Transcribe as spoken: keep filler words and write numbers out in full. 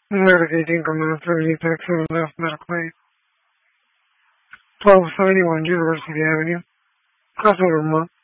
navigating Command thirty, taxi left medically, twelve seventy-one University Avenue, Casa Loma,